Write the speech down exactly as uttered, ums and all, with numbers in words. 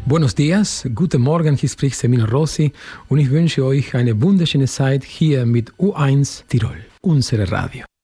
Buenos dias, guten Morgen, hier spricht Semino Rossi und ich wünsche euch eine wunderschöne Zeit hier mit U eins Tirol, unser Radio.